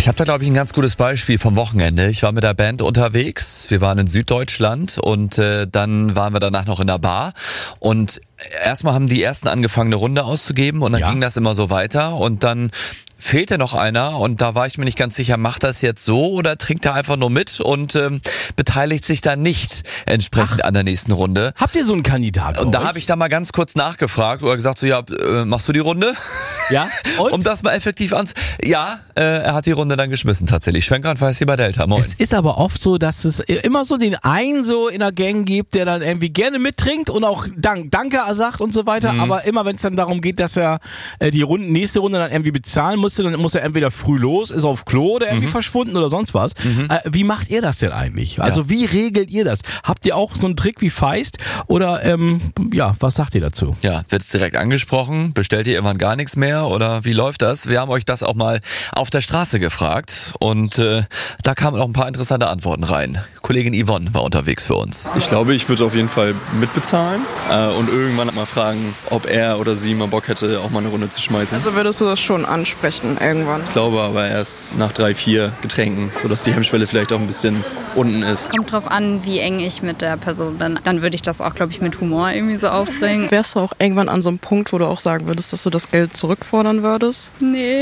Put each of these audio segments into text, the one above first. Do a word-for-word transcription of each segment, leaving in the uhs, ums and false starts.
Ich habe da, glaube ich, ein ganz gutes Beispiel vom Wochenende. Ich war mit der Band unterwegs. Wir waren in Süddeutschland und äh, dann waren wir danach noch in der Bar. Und erstmal haben die Ersten angefangen, eine Runde auszugeben und dann Ja. ging das immer so weiter. Und dann fehlte noch einer und da war ich mir nicht ganz sicher, macht das jetzt so oder trinkt er einfach nur mit und ähm, beteiligt sich dann nicht entsprechend Ach. an der nächsten Runde. Habt ihr so einen Kandidaten? Und da habe ich dann mal ganz kurz nachgefragt oder gesagt so, ja, äh, machst du die Runde? Ja? Und? Um das mal effektiv ans... Ja, äh, er hat die Runde dann geschmissen tatsächlich. Schwenker und Weiß bei Delta, moin. Es ist aber oft so, dass es immer so den einen so in der Gang gibt, der dann irgendwie gerne mittrinkt und auch Dank, Danke sagt und so weiter. Mhm. Aber immer wenn es dann darum geht, dass er äh, die Runde, nächste Runde dann irgendwie bezahlen musste, dann muss er entweder früh los, ist auf Klo oder irgendwie Mhm. verschwunden oder sonst was. Mhm. Äh, wie macht ihr das denn eigentlich? Also Ja. wie regelt ihr das? Habt ihr auch so einen Trick wie Feist oder ähm, ja, was sagt ihr dazu? Ja, wird's direkt angesprochen? Bestellt ihr irgendwann gar nichts mehr oder wie läuft das? Wir haben euch das auch mal auf der Straße gefragt und äh, da kamen auch ein paar interessante Antworten rein. Kollegin Yvonne war unterwegs für uns. Ich glaube, ich würde auf jeden Fall mitbezahlen äh, und irgendwann mal fragen, ob er oder sie mal Bock hätte, auch mal eine Runde zu schmeißen. Also würdest du das schon ansprechen irgendwann? Ich glaube aber erst nach drei, vier Getränken, sodass die Hemmschwelle vielleicht auch ein bisschen unten ist. Kommt drauf an, wie eng ich mit der Person bin. Dann würde ich das auch, glaube ich, mit Humor irgendwie so aufbringen. Wärst du auch irgendwann an so einem Punkt, wo du auch sagen würdest, dass du das Geld zurückfordern würdest? Nee.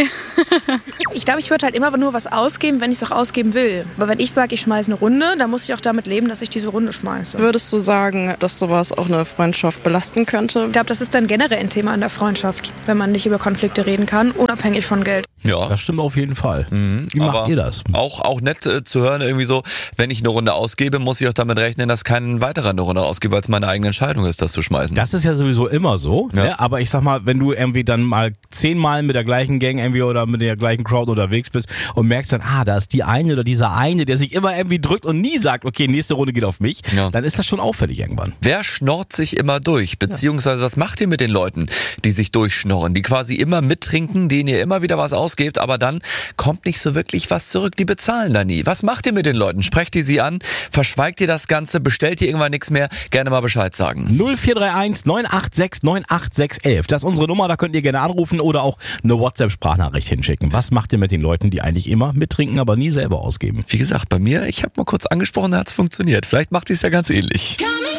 Ich glaube, ich würde halt immer nur was ausgeben, wenn ich es auch ausgeben will. Aber wenn ich sage, ich schmeiße eine Runde, dann muss ich auch damit leben, dass ich diese Runde schmeiße. Würdest du sagen, dass sowas auch eine Freundschaft belasten könnte? Ich glaube, das ist dann generell ein Thema in der Freundschaft, wenn man nicht über Konflikte reden kann, unabhängig von Geld. Ja. Das stimmt auf jeden Fall. Mhm, Wie macht aber ihr das? Auch, auch nett äh, zu hören, irgendwie so, wenn ich eine Runde ausgebe, muss ich auch damit rechnen, dass kein weiterer eine Runde ausgibt, weil es meine eigene Entscheidung ist, das zu schmeißen. Das ist ja sowieso immer so, Ja. ne? Aber ich sag mal, wenn du irgendwie dann mal zehnmal mit der gleichen Gang irgendwie oder mit der gleichen Crowd unterwegs bist und merkst dann, ah, da ist die eine oder dieser eine, der sich immer irgendwie drückt und nie sagt, okay, nächste Runde geht auf mich, Ja. dann ist das schon auffällig irgendwann. Wer schnorrt sich immer durch? Beziehungsweise was macht ihr mit den Leuten, die sich durchschnorren, die quasi immer mittrinken, denen ihr immer wieder was ausgebt, aber dann kommt nicht so wirklich was zurück, die bezahlen da nie. Was macht ihr mit den Leuten? Sprecht ihr sie an? Verschweigt ihr das Ganze? Bestellt ihr irgendwann nichts mehr? Gerne mal Bescheid sagen. null vier drei eins neun acht sechs neun acht sechs elf. Das ist unsere Nummer, da könnt ihr gerne anrufen oder auch eine WhatsApp-Sprachnachricht hinschicken. Was macht ihr mit den Leuten, die eigentlich immer mittrinken, aber nie selber ausgeben? Wie gesagt, bei mir, ich habe mal kurz angesprochen, da hat's funktioniert. Vielleicht macht ihr es ja ganz ähnlich.